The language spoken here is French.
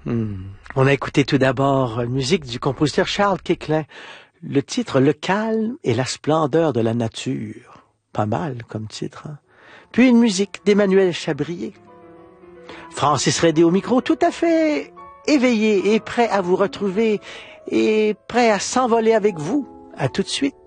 On a écouté tout d'abord une musique du compositeur Charles Quéclin. Le titre « Le calme et la splendeur de la nature ». Pas mal comme titre, hein? Puis une musique d'Emmanuel Chabrier. Francis Redé au micro, tout à fait éveillé et prêt à vous retrouver et prêt à s'envoler avec vous. À tout de suite.